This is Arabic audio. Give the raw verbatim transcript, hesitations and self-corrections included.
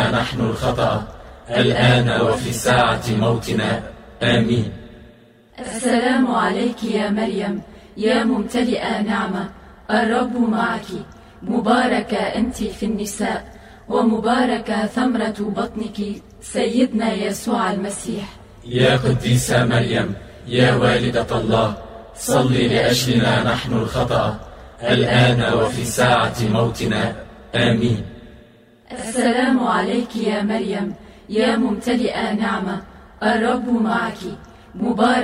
أجلنا نحن الخطأ الآن وفي ساعة موتنا. آمين. السلام عليك يا مريم يا ممتلئة نعمة، الرب معك، مباركة أنت في النساء، ومباركة ثمرة بطنك سيدنا يسوع المسيح. يا قديسة مريم يا والدة الله، صلي لأجلنا نحن الخطأ الآن وفي ساعة موتنا. آمين. السلام عليك يا مريم يا ممتلئة نعمة، الرب معك، مباركة